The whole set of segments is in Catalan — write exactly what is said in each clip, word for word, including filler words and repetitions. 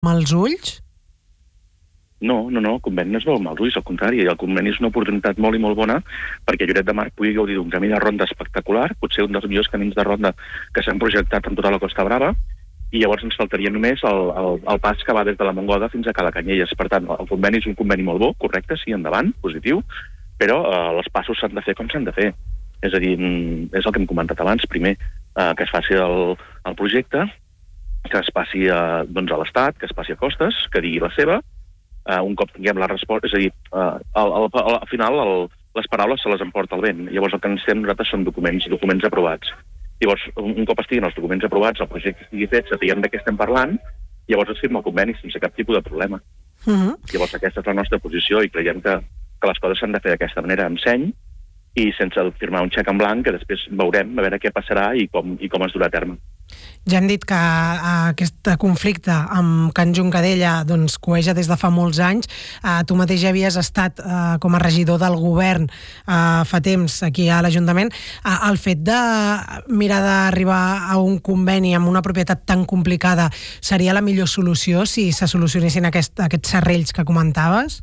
amb els ulls? No, no, no, el conveni no es veu amb els ulls, al contrari, el conveni és una oportunitat molt i molt bona perquè Lloret de Mar pugui gaudir d'un camí de ronda espectacular, potser un dels millors camins de ronda que s'han projectat en tota la Costa Brava, i llavors ens faltaria només el, el, el pas que va des de la Montgoda fins a Cala Canyelles. Per tant, el conveni és un conveni molt bo, correcte, sí, endavant, positiu, però eh, els passos s'han de fer com s'han de fer. És a dir, és el que hem comentat abans, primer, eh, que es faci el, el projecte, que es passi a, doncs a l'Estat, que es passi a Costes, que digui la seva. Uh, un cop tinguem la resposta, és a dir, uh, al, al, al final el, les paraules se les emporta el vent. Llavors el que necessitem nosaltres són documents, documents aprovats. Llavors, un, un cop estiguin els documents aprovats, el projecte estigui fet, sapiguem de què estem parlant, llavors es firma el conveni sense cap tipus de problema. Uh-huh. Llavors aquesta és la nostra posició i creiem que, que les coses s'han de fer d'aquesta manera, amb seny, i sense firmar un xec en blanc, que després veurem a veure què passarà i com, i com es durà a terme. Ja hem dit que aquest conflicte amb Can Juncadella doncs, coeja des de fa molts anys. Uh, tu mateix ja havies estat uh, com a regidor del govern uh, fa temps aquí a l'Ajuntament. Uh, el fet de mirar d'arribar a un conveni amb una propietat tan complicada seria la millor solució si se solucionessin aquest, aquests serrells que comentaves?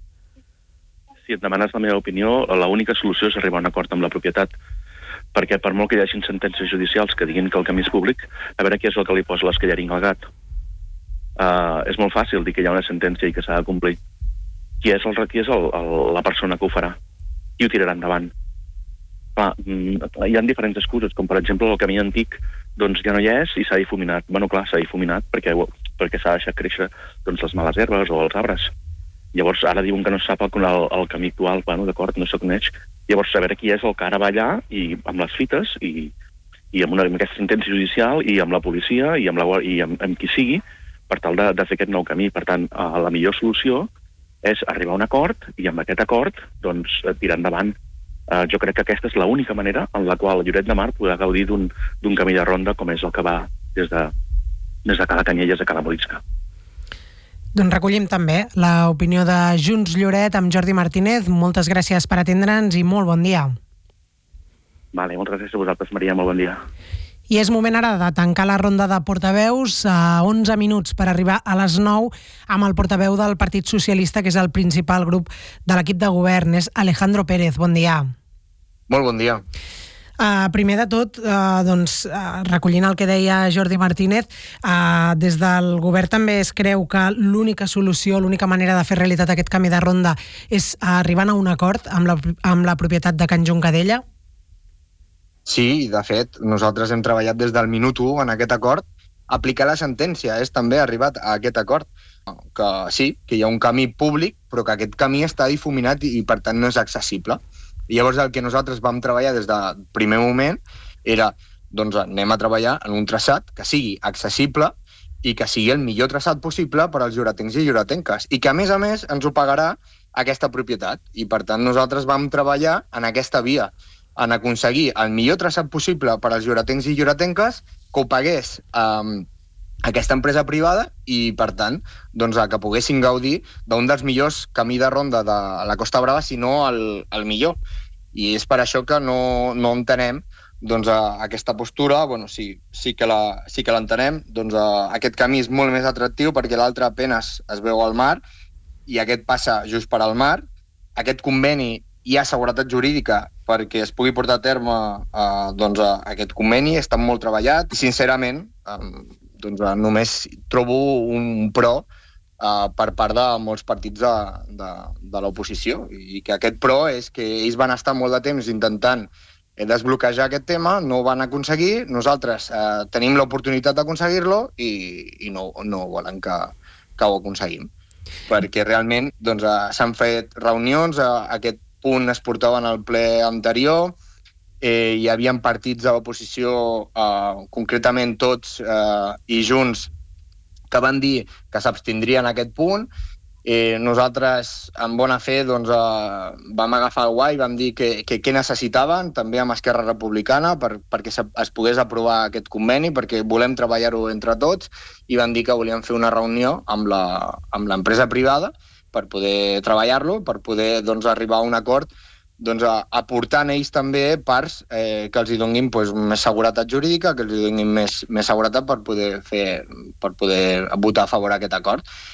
Si et demanes la meva opinió, l'única solució és arribar a un acord amb la propietat, perquè per molt que hi hagi sentències judicials que diguin que el camí és públic, a veure qui és el que li posa l'escallaring al gat. Uh, és molt fàcil dir que hi ha una sentència i que s'ha de complir. Qui és, el, qui és el, el, la persona que ho farà? Qui ho tirarà endavant? Clar, hi ha diferents excuses, com per exemple el camí antic doncs ja no hi és i s'ha difuminat. Bueno, clar, s'ha difuminat perquè, perquè s'ha deixat créixer doncs, les males herbes o els arbres. Llavors ara diuen que no sap el, el, el camí actual, bueno, d'acord, no se coneix. Llavors saber qui és el que ara va allà i amb les fites i, i amb, una, amb aquesta sentència judicial i amb la policia i amb, la, i amb, amb qui sigui per tal de, de fer aquest nou camí. Per tant, eh, la millor solució és arribar a un acord i amb aquest acord doncs, tirar endavant. Eh, jo crec que aquesta és l'única manera en la qual Lloret de Mar podrà gaudir d'un camí de ronda com és el que va des de, des de Cala Canyelles a Cala Morisca. Doncs recollim també l'opinió de Junts Lloret amb Jordi Martínez. Moltes gràcies per atendre'ns i molt bon dia. Vale, moltes gràcies a vosaltres, Maria, molt bon dia. I és moment ara de tancar la ronda de portaveus a onze minuts per arribar a les nou amb el portaveu del Partit Socialista, que és el principal grup de l'equip de govern, és Alejandro Pérez. Bon dia. Molt bon dia. Uh, primer de tot, uh, doncs, uh, recollint el que deia Jordi Martínez, uh, des del govern també es creu que l'única solució, l'única manera de fer realitat aquest canvi de ronda és arribar a un acord amb la, amb la propietat de Can Juncadella? Sí, de fet, nosaltres hem treballat des del minut u en aquest acord. Aplicar la sentència és també arribat a aquest acord. Que sí, que hi ha un camí públic, però que aquest camí està difuminat i, i per tant no és accessible. I llavors el que nosaltres vam treballar des del primer moment era, doncs anem a treballar en un traçat que sigui accessible i que sigui el millor traçat possible per als lloretencs i lloretenques i que a més a més ens ho pagarà aquesta propietat. I per tant nosaltres vam treballar en aquesta via, en aconseguir el millor traçat possible per als lloretencs i lloretenques, que ho pagués eh, aquesta empresa privada i, per tant, doncs, que poguessin gaudir d'un dels millors camí de ronda de la Costa Brava, si no el, el millor. I és per això que no, no entenem doncs, aquesta postura. Bueno, sí, sí que la, sí que l'entenem. Doncs, aquest camí és molt més atractiu perquè l'altre apenes es veu al mar i aquest passa just per al mar. Aquest conveni hi ha seguretat jurídica perquè es pugui portar a terme eh, doncs, aquest conveni. Està molt treballat i, sincerament, eh, doncs, només trobo un pro uh, per part de molts partits de, de, de l'oposició i que aquest pro és que ells van estar molt de temps intentant desbloquejar aquest tema, no ho van aconseguir, nosaltres uh, tenim l'oportunitat d'aconseguir-lo i, i no, no volen que, que ho aconseguim. Perquè realment doncs, uh, s'han fet reunions, uh, aquest punt es portava en el ple anterior, Eh, hi havia partits de l'oposició, eh, concretament tots eh, i Junts, que van dir que s'abstindrien en aquest punt. Eh, nosaltres, en bona fe, doncs, eh, vam agafar el guai i vam dir que, que, que necessitaven, també amb Esquerra Republicana, per, perquè es pogués aprovar aquest conveni, perquè volem treballar-ho entre tots, i van dir que volien fer una reunió amb la, amb l'empresa privada per poder treballar-lo, per poder doncs, arribar a un acord, doncs, aportant ells també parts eh, que els hi donin doncs, més seguretat jurídica, que els hi donin més, més seguretat per poder, fer, per poder votar a favor d'aquest acord.